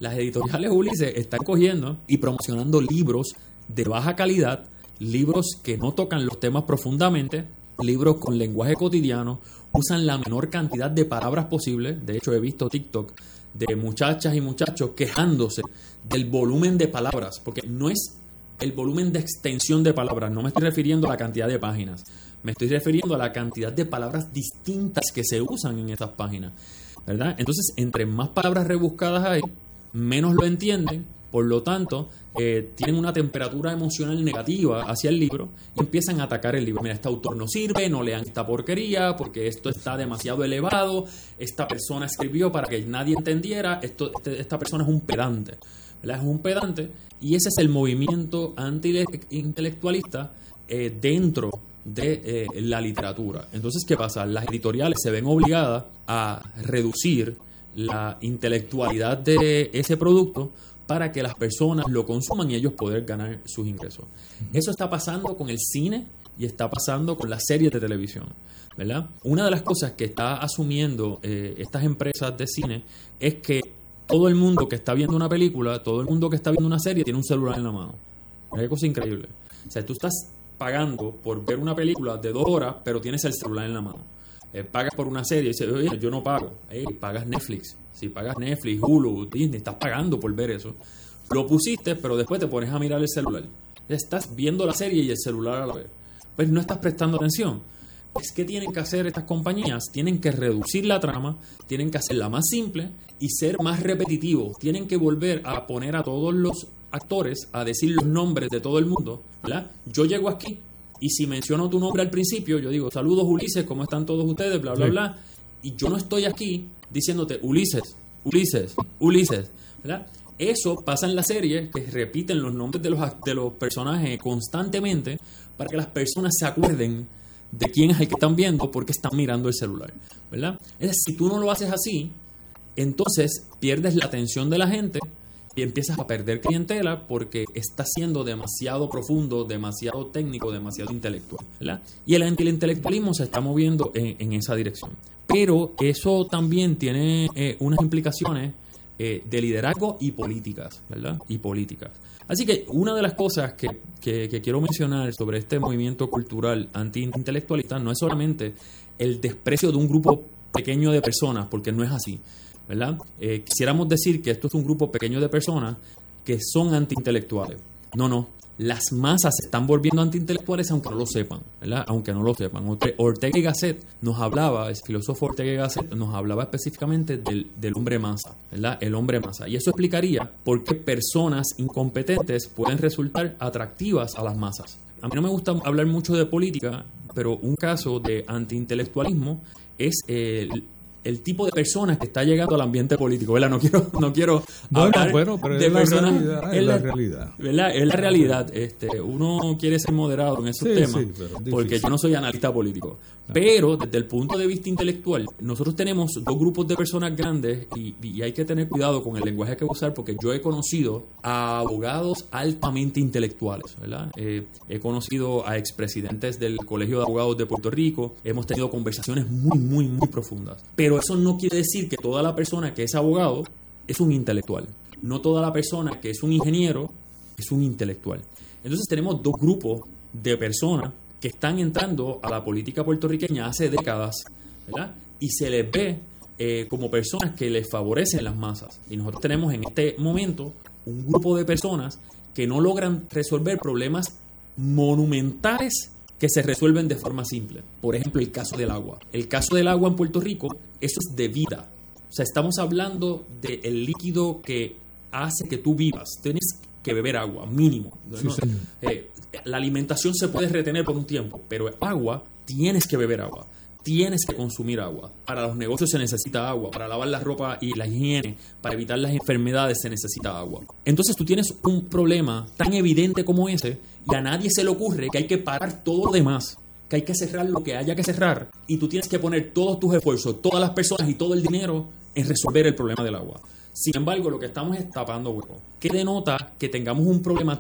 las editoriales Ulises están cogiendo y promocionando libros de baja calidad, libros que no tocan los temas profundamente, libros con lenguaje cotidiano, usan la menor cantidad de palabras posible. De hecho, he visto TikTok de muchachas y muchachos quejándose del volumen de palabras, porque no es el volumen de extensión de palabras, no me estoy refiriendo a la cantidad de páginas, me estoy refiriendo a la cantidad de palabras distintas que se usan en esas páginas, ¿verdad? Entonces, entre más palabras rebuscadas hay, menos lo entienden, por lo tanto, tienen una temperatura emocional negativa hacia el libro y empiezan a atacar el libro. Mira, este autor no sirve, no lean esta porquería porque esto está demasiado elevado, esta persona escribió para que nadie entendiera, esta persona es un pedante, ¿verdad? Es un pedante, y ese es el movimiento anti-intelectualista dentro de la literatura. Entonces, ¿qué pasa? Las editoriales se ven obligadas a reducir la intelectualidad de ese producto para que las personas lo consuman y ellos poder ganar sus ingresos. Eso está pasando con el cine y está pasando con las series de televisión, ¿verdad? Una de las cosas que está asumiendo estas empresas de cine es que todo el mundo que está viendo una película, todo el mundo que está viendo una serie tiene un celular en la mano. Es una cosa increíble. O sea, tú estás pagando por ver una película de 2 horas, pero tienes el celular en la mano. Pagas por una serie y dices, oye, yo no pago. Pagas Netflix. Si pagas Netflix, Hulu, Disney, estás pagando por ver eso. Lo pusiste, pero después te pones a mirar el celular. Estás viendo la serie y el celular a la vez. Pues no estás prestando atención. Pues, ¿qué tienen que hacer estas compañías? Tienen que reducir la trama, tienen que hacerla más simple y ser más repetitivos. Tienen que volver a poner a todos los actores a decir los nombres de todo el mundo, ¿verdad? Yo llego aquí y si menciono tu nombre al principio, yo digo, saludos Ulises, ¿cómo están todos ustedes? Bla, bla, bla. Y yo no estoy aquí diciéndote Ulises, Ulises, Ulises, ¿verdad? Eso pasa en la serie, que repiten los nombres de los personajes constantemente para que las personas se acuerden de quién es el que están viendo porque están mirando el celular, ¿verdad? Es decir, si tú no lo haces así, entonces pierdes la atención de la gente y empiezas a perder clientela porque está siendo demasiado profundo, demasiado técnico, demasiado intelectual, ¿verdad? Y el antiintelectualismo se está moviendo en esa dirección. Pero eso también tiene unas implicaciones de liderazgo y políticas, ¿verdad? Y políticas. Así que una de las cosas que quiero mencionar sobre este movimiento cultural anti-intelectualista no es solamente el desprecio de un grupo pequeño de personas, porque no es así, ¿verdad? Quisiéramos decir que esto es un grupo pequeño de personas que son antiintelectuales. No. Las masas se están volviendo antiintelectuales aunque no lo sepan, ¿verdad? Aunque no lo sepan. Ortega y Gasset nos hablaba, el filósofo Ortega y Gasset nos hablaba específicamente del hombre masa, ¿verdad? El hombre masa. Y eso explicaría por qué personas incompetentes pueden resultar atractivas a las masas. A mí no me gusta hablar mucho de política, pero un caso de antiintelectualismo es el tipo de personas que está llegando al ambiente político, ¿verdad? No quiero hablar pero de personas. Es la realidad. ¿Verdad? Es la realidad. Uno quiere ser moderado en esos temas, porque yo no soy analista político. Pero desde el punto de vista intelectual, nosotros tenemos 2 grupos de personas grandes y hay que tener cuidado con el lenguaje que usar, porque yo he conocido a abogados altamente intelectuales, ¿verdad? He conocido a expresidentes del Colegio de Abogados de Puerto Rico, hemos tenido conversaciones muy, muy, muy profundas. Pero eso no quiere decir que toda la persona que es abogado es un intelectual. No toda la persona que es un ingeniero es un intelectual. Entonces tenemos 2 grupos de personas que están entrando a la política puertorriqueña hace décadas, ¿verdad? Y se les ve como personas que les favorecen las masas. Y nosotros tenemos en este momento un grupo de personas que no logran resolver problemas monumentales que se resuelven de forma simple. Por ejemplo, el caso del agua. El caso del agua en Puerto Rico, eso es de vida. O sea, estamos hablando del líquido que hace que tú vivas. Tienes que beber agua, mínimo. Sí, señor. La alimentación se puede retener por un tiempo, pero agua, tienes que beber agua. Tienes que consumir agua. Para los negocios se necesita agua. Para lavar la ropa y la higiene, para evitar las enfermedades se necesita agua. Entonces tú tienes un problema tan evidente como ese y a nadie se le ocurre que hay que parar todo lo demás, que hay que cerrar lo que haya que cerrar y tú tienes que poner todos tus esfuerzos, todas las personas y todo el dinero en resolver el problema del agua. Sin embargo, lo que estamos es tapando huecos. ¿Qué denota que tengamos un problema